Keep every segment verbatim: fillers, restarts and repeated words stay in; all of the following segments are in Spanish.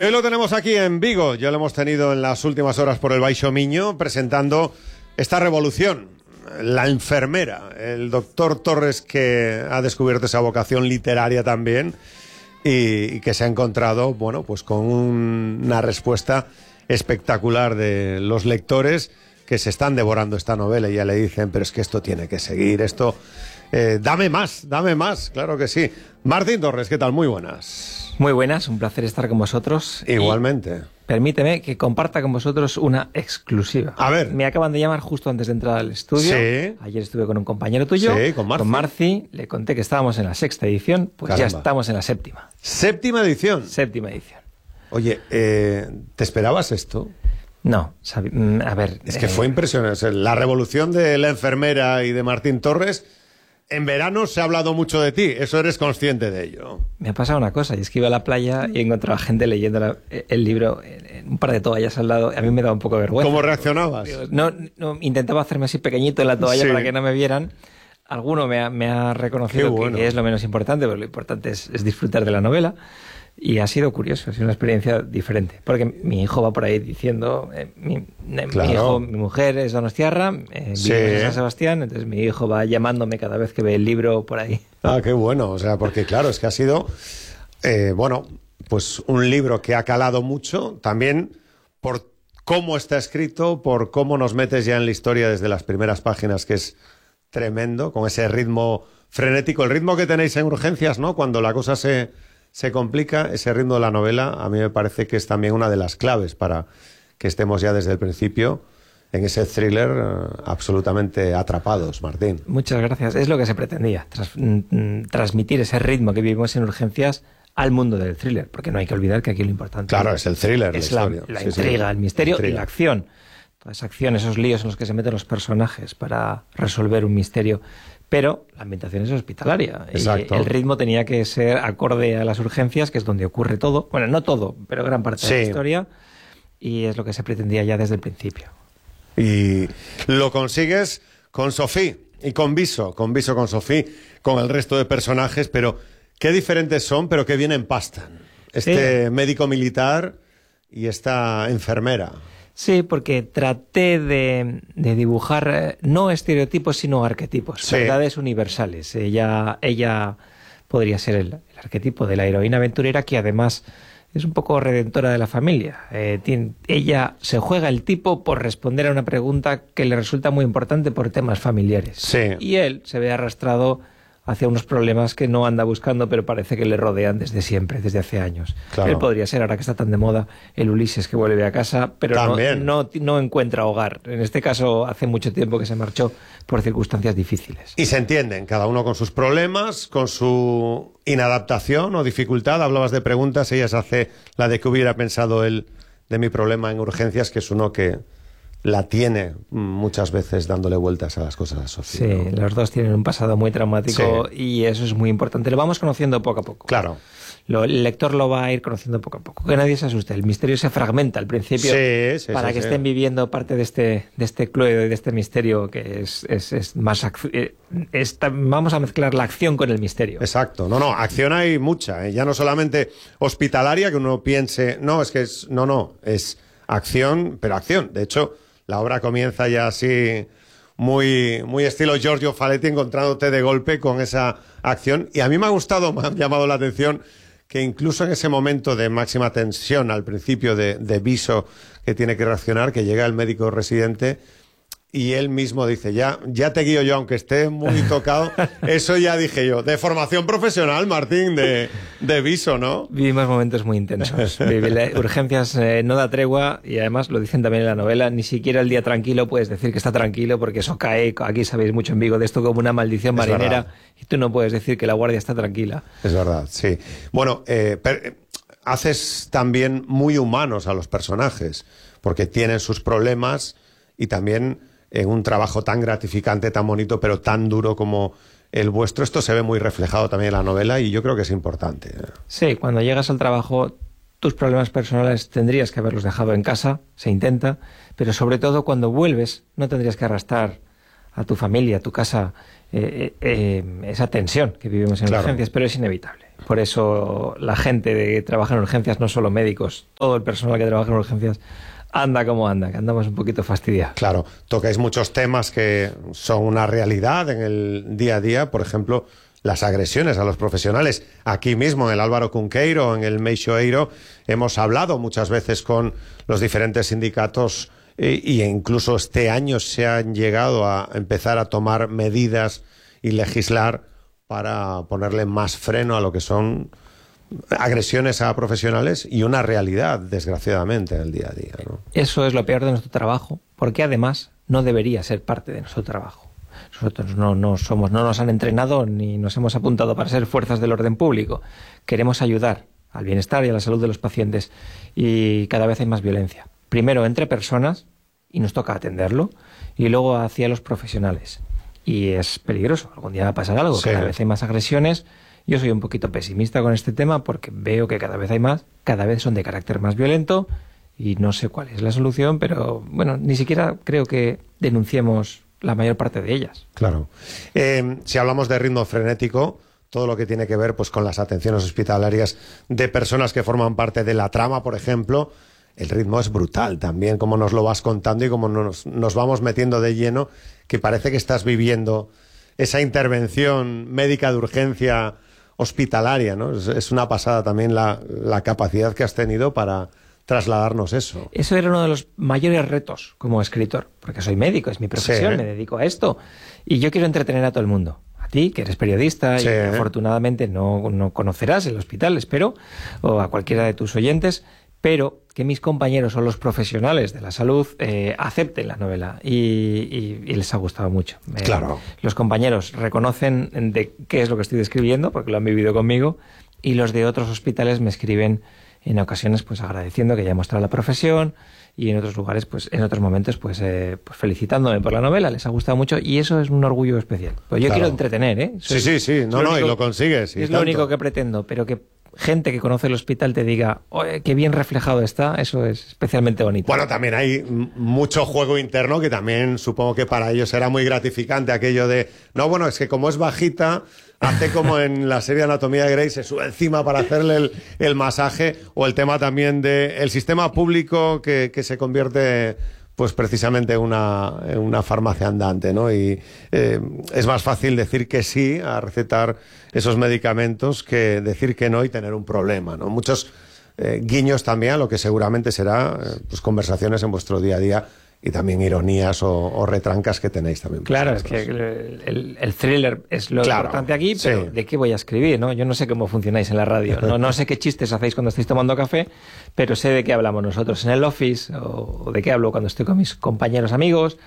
Hoy lo tenemos aquí en Vigo, ya lo hemos tenido en las últimas horas por el Baixo Miño, presentando esta revolución, la enfermera, el doctor Torres, que ha descubierto esa vocación literaria también y, y que se ha encontrado, bueno, pues con un, una respuesta espectacular de los lectores que se están devorando esta novela y ya le dicen, pero es que esto tiene que seguir, esto, eh, dame más, dame más, claro que sí. Martín Torres, ¿qué tal? Muy buenas. Muy buenas, un placer estar con vosotros. Igualmente. Permíteme que comparta con vosotros una exclusiva. A ver. Me acaban de llamar justo antes de entrar al estudio. Sí. Ayer estuve con un compañero tuyo. Sí, con Marci. Con Marci. Le conté que estábamos en la sexta edición. Pues Caramba. Ya estamos en la séptima. Séptima edición. Séptima edición. Oye, eh, ¿te esperabas esto? No, sabi- a ver... Es que eh, fue impresionante. O sea, la revolución de la enfermera y de Martín Torres... En verano se ha hablado mucho de ti, eso eres consciente de ello. Me ha pasado una cosa, y es que iba a la playa y encontraba gente leyendo la- el libro, en un par de toallas al lado, a mí me daba un poco de vergüenza. ¿Cómo reaccionabas? No, no, intentaba hacerme así pequeñito en la toalla Sí. para que no me vieran. Alguno me ha, me ha reconocido Qué bueno. que, que es lo menos importante, pero lo importante es, es disfrutar de la novela. Y ha sido curioso, ha sido una experiencia diferente. Porque mi hijo va por ahí diciendo, eh, mi, eh, Claro. mi hijo, mi mujer es donostiarra, eh, Sí. vive en San Sebastián, entonces mi hijo va llamándome cada vez que ve el libro por ahí. Ah, qué bueno, o sea, porque claro, es que ha sido, eh, bueno, pues un libro que ha calado mucho, también por cómo está escrito, por cómo nos metes ya en la historia desde las primeras páginas, que es tremendo, con ese ritmo frenético, el ritmo que tenéis en Urgencias, ¿no? Cuando la cosa se, se complica, ese ritmo de la novela, a mí me parece que es también una de las claves para que estemos ya desde el principio en ese thriller eh, absolutamente atrapados, Martín. Muchas gracias. Es lo que se pretendía, tras, mm, transmitir ese ritmo que vivimos en Urgencias al mundo del thriller, porque no hay que olvidar que aquí lo importante Claro, es el thriller, es la la, historia. la Sí, sí. intriga, el misterio Intriga. y la acción. Toda esa acción, esos líos en los que se meten los personajes para resolver un misterio. Pero la ambientación es hospitalaria. Exacto. Y el ritmo tenía que ser acorde a las urgencias, que es donde ocurre todo. Bueno, no todo, pero gran parte de Sí. la historia. Y es lo que se pretendía ya desde el principio. Y lo consigues con Sofía y con Viso, con Viso, con Sofía, con el resto de personajes, pero qué diferentes son, pero qué bien empastan. Este Sí. médico militar y esta enfermera. Sí, porque traté de, de dibujar eh, no estereotipos, sino arquetipos, Sí. verdades universales. Ella, ella podría ser el, el arquetipo de la heroína aventurera, que además es un poco redentora de la familia. Eh, tiene- ella se juega el tipo por responder a una pregunta que le resulta muy importante por temas familiares. Sí. Y él se ve arrastrado hacia unos problemas que no anda buscando, pero parece que le rodean desde siempre, desde hace años. Claro. Él podría ser, ahora que está tan de moda, el Ulises que vuelve a casa, pero no, También. no, no encuentra hogar. En este caso, hace mucho tiempo que se marchó por circunstancias difíciles. Y se entienden, cada uno con sus problemas, con su inadaptación o dificultad. Hablabas de preguntas, ella se hace la de que hubiera pensado él de mi problema en Urgencias, que es uno que la tiene muchas veces dándole vueltas a las cosas a Sofía. Sí, ¿no? los dos tienen un pasado muy traumático y eso es muy importante. Lo vamos conociendo poco a poco. Claro. Lo- el lector lo va a ir conociendo poco a poco. Que nadie se asuste. El misterio se fragmenta al principio Sí, sí, para sí, que sí. estén viviendo parte de este, de este cluedo y de este misterio que es, es, es más... ac- eh, esta- vamos a mezclar la acción con el misterio. Exacto. No, no, acción hay mucha, ¿eh? Ya no solamente hospitalaria, que uno piense, no, es que es, no, no, es acción, pero acción. De hecho, la obra comienza ya así, muy, muy estilo Giorgio Faletti, encontrándote de golpe con esa acción. Y a mí me ha gustado, me ha llamado la atención, que incluso en ese momento de máxima tensión, al principio de, de Viso, que tiene que reaccionar, que llega el médico residente y él mismo dice, ya, ya te guío yo, aunque esté muy tocado. Eso ya dije yo, de formación profesional, Martín, de, de Viso, ¿no? Vivimos momentos muy intensos. Vivi- la- Urgencias eh, no da tregua y además lo dicen también en la novela, ni siquiera el día tranquilo puedes decir que está tranquilo porque eso cae, aquí sabéis mucho en Vigo de esto como una maldición Es marinera verdad. y tú no puedes decir que la guardia está tranquila. Es verdad, sí. Bueno, eh, per- haces también muy humanos a los personajes, porque tienen sus problemas y también en un trabajo tan gratificante, tan bonito, pero tan duro como el vuestro. Esto se ve muy reflejado también en la novela y yo creo que es importante. Sí, cuando llegas al trabajo, tus problemas personales tendrías que haberlos dejado en casa, se intenta, pero sobre todo cuando vuelves no tendrías que arrastrar a tu familia, a tu casa, eh, eh, esa tensión que vivimos en Claro. Urgencias, pero es inevitable. Por eso la gente que trabaja en urgencias, no solo médicos, todo el personal que trabaja en urgencias anda como anda, que andamos un poquito fastidiados. Claro, tocáis muchos temas que son una realidad en el día a día, por ejemplo, las agresiones a los profesionales. Aquí mismo, en el Álvaro Cunqueiro, en el Meixo Eiro, hemos hablado muchas veces con los diferentes sindicatos e incluso este año se han llegado a empezar a tomar medidas y legislar para ponerle más freno a lo que son agresiones a profesionales y una realidad, desgraciadamente, en el día a día, ¿no? Eso es lo peor de nuestro trabajo, porque además no debería ser parte de nuestro trabajo. Nosotros no, no somos, no nos han entrenado ni nos hemos apuntado para ser fuerzas del orden público. Queremos ayudar al bienestar y a la salud de los pacientes y cada vez hay más violencia. Primero entre personas, y nos toca atenderlo, y luego hacia los profesionales. Y es peligroso, algún día va a pasar algo, sí. Cada vez hay más agresiones. Yo soy un poquito pesimista con este tema porque veo que cada vez hay más, cada vez son de carácter más violento y no sé cuál es la solución, pero bueno, ni siquiera creo que denunciemos la mayor parte de ellas. Claro. Eh, si hablamos de ritmo frenético, todo lo que tiene que ver pues con las atenciones hospitalarias de personas que forman parte de la trama, por ejemplo, el ritmo es brutal también, como nos lo vas contando y como nos, nos vamos metiendo de lleno, que parece que estás viviendo esa intervención médica de urgencia hospitalaria, ¿no? Es, es una pasada también la, la capacidad que has tenido para trasladarnos eso. Eso era uno de los mayores retos como escritor, porque soy médico, es mi profesión, sí. Me dedico a esto, y yo quiero entretener a todo el mundo. A ti, que eres periodista, sí. Y afortunadamente no, no conocerás el hospital, espero, o a cualquiera de tus oyentes, pero que mis compañeros o los profesionales de la salud eh, acepten la novela y, y, y les ha gustado mucho. Eh, claro. Los compañeros reconocen de qué es lo que estoy describiendo porque lo han vivido conmigo y los de otros hospitales me escriben en ocasiones pues agradeciendo que haya mostrado la profesión y en otros lugares, pues en otros momentos, pues, eh, pues felicitándome por la novela, les ha gustado mucho y eso es un orgullo especial. Pues yo claro. Quiero entretener, ¿eh? Soy, sí, sí, sí, no, no, único, y lo consigues. Y es tanto. Lo único que pretendo, pero que gente que conoce el hospital te diga, oye, qué bien reflejado está, eso es especialmente bonito. Bueno, también hay mucho juego interno que también supongo que para ellos será muy gratificante aquello de, no, bueno, es que como es bajita, hace como en la serie Anatomía de Grey, se sube encima para hacerle el, el masaje, o el tema también del sistema público que, que se convierte pues precisamente en una, en una farmacia andante, ¿no? Y eh, es más fácil decir que sí a recetar esos medicamentos que decir que no y tener un problema, ¿no? Muchos eh, guiños también a lo que seguramente será eh, pues conversaciones en vuestro día a día y también ironías o, o retrancas que tenéis también. Claro, es que el, el, el thriller es lo claro, importante aquí, pero sí. ¿De qué voy a escribir, no? Yo no sé cómo funcionáis en la radio, no, no sé qué chistes hacéis cuando estáis tomando café, pero sé de qué hablamos nosotros en el office o, o de qué hablo cuando estoy con mis compañeros amigos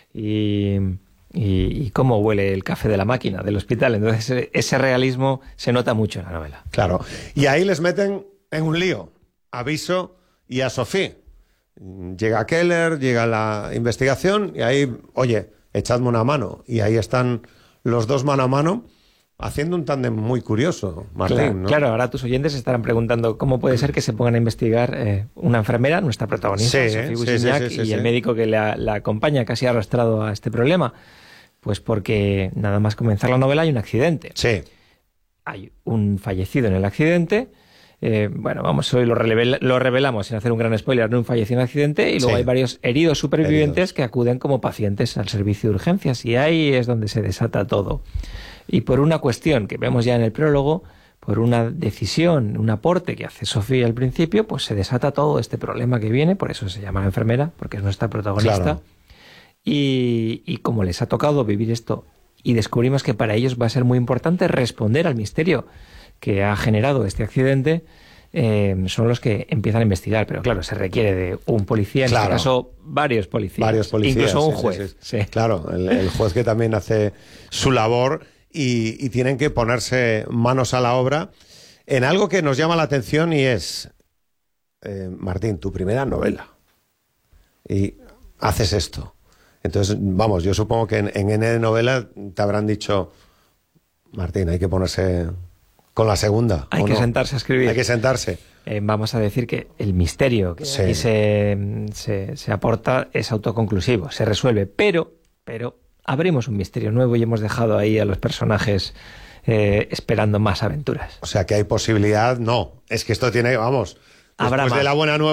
y, y, y cómo huele el café de la máquina del hospital. Entonces ese realismo se nota mucho en la novela. Claro, y ahí les meten en un lío a Viso y a Sofía. Llega Keller, llega la investigación y ahí, oye, echadme una mano. Y ahí están los dos mano a mano haciendo un tándem muy curioso, Martín, claro, ¿no? Claro, ahora tus oyentes estarán preguntando cómo puede ser que se pongan a investigar eh, una enfermera, nuestra protagonista, sí, Sofía sí, Busignac, sí, sí, sí, y sí. el médico que la, la acompaña, casi arrastrado a este problema. Pues porque nada más comenzar la novela hay un accidente. Sí. Hay un fallecido en el accidente. Eh, bueno, vamos, hoy lo, revela, lo revelamos sin hacer un gran spoiler, no un fallecido en accidente, y luego sí. Hay varios heridos supervivientes heridos. Que acuden como pacientes al servicio de urgencias, y ahí es donde se desata todo. Y por una cuestión que vemos ya en el prólogo, por una decisión, un aporte que hace Sofía al principio, pues se desata todo este problema que viene, por eso se llama la enfermera, porque es nuestra protagonista, claro. y, y como les ha tocado vivir esto, y descubrimos que para ellos va a ser muy importante responder al misterio que ha generado este accidente, eh, son los que empiezan a investigar. Pero claro, se requiere de un policía, en claro. Este caso varios policías. Varios policías. Incluso un sí, juez. Sí, sí. Sí. Claro, el, el juez que también hace su labor y, y tienen que ponerse manos a la obra en algo que nos llama la atención y es, eh, Martín, tu primera novela. Y haces esto. Entonces, vamos, yo supongo que en, en N de novela te habrán dicho, Martín, hay que ponerse con la segunda. Hay que no? sentarse a escribir. Hay que sentarse. Eh, vamos a decir que el misterio que sí. aquí se, se, se aporta es autoconclusivo, se resuelve, pero, pero abrimos un misterio nuevo y hemos dejado ahí a los personajes eh, esperando más aventuras. O sea que hay posibilidad, no. Es que esto tiene, vamos, Habrá después más. de la buena nueva